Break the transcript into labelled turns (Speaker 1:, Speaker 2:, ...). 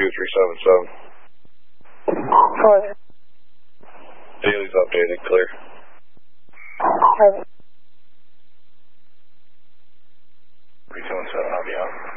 Speaker 1: 2377.
Speaker 2: Daly's updated, clear.
Speaker 1: 317,
Speaker 2: I'll be out.